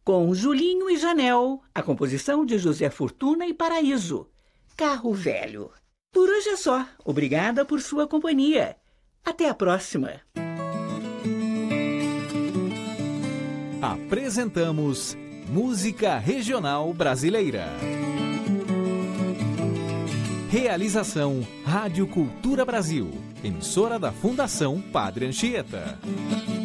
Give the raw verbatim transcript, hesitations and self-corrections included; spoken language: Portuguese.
com Julinho e Janel, a composição de José Fortuna e Paraíso, Carro Velho. Por hoje é só. Obrigada por sua companhia. Até a próxima. Apresentamos Música Regional Brasileira. Realização Rádio Cultura Brasil, emissora da Fundação Padre Anchieta.